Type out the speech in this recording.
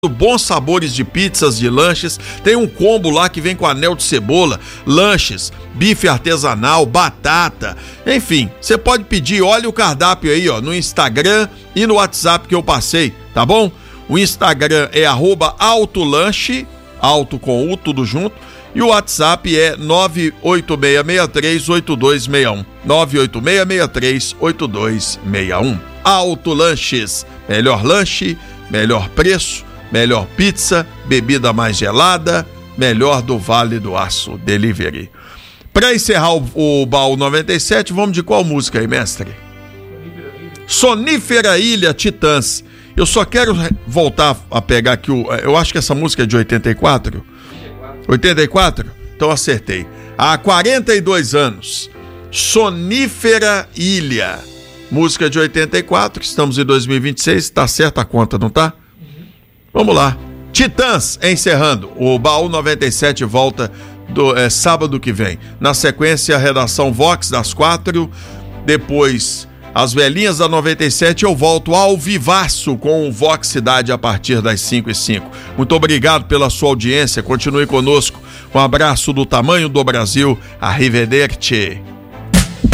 bons sabores de pizzas, de lanches. Tem um combo lá que vem com anel de cebola, lanches, bife artesanal, batata. Enfim, você pode pedir, olha o cardápio aí, ó, no Instagram e no WhatsApp que eu passei, tá bom? O Instagram é @altolanche, alto com U, tudo junto. E o WhatsApp é 986638261. 986638261. Alto Lanches. Melhor lanche, melhor preço, melhor pizza, bebida mais gelada, melhor do Vale do Aço Delivery. Para encerrar o Baú 97, vamos de qual música aí, mestre? Sonífera Ilha, Titãs. Eu só quero voltar a pegar aqui eu acho que essa música é de 84. 84? Então acertei. Há 42 anos, Sonífera Ilha, música de 84, estamos em 2026, tá certa a conta, não tá? Vamos lá. Titãs, encerrando. O Baú 97 volta sábado que vem. Na sequência, a redação Vox das 4, depois as velhinhas da 97, eu volto ao vivaço com o Vox Cidade a partir das 5h05. Muito obrigado pela sua audiência, continue conosco. Um abraço do tamanho do Brasil. Arrivederci.